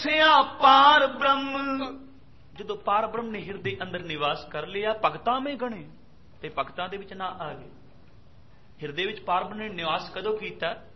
ਸਿਆ ਪਾਰ ਬ੍ਰਹਮ। ਜਦੋਂ ਪਾਰ ਬ੍ਰਹਮ ਨੇ ਹਿਰਦੇ ਅੰਦਰ ਨਿਵਾਸ ਕਰ ਲਿਆ, ਭਗਤਾਂ ਮੇ ਗਣੇ, ਤੇ ਭਗਤਾਂ ਦੇ ਵਿੱਚ ਨਾ ਆ ਗਏ। ਹਿਰਦੇ ਵਿੱਚ ਪਾਰ ਬ੍ਰਹਮ ਨੇ ਨਿਵਾਸ ਕਦੋਂ ਕੀਤਾ?